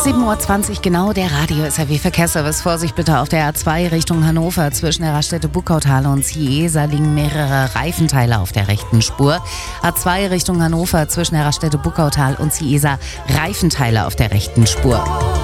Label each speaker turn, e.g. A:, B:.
A: 7:20 Uhr genau, der Radio-SRW-Verkehrsservice. Vorsicht bitte auf der A2 Richtung Hannover. Zwischen der Raststätte Buckautal und Ciesa liegen mehrere Reifenteile auf der rechten Spur. A2 Richtung Hannover zwischen der Raststätte Buckautal und Ciesa Reifenteile auf der rechten Spur.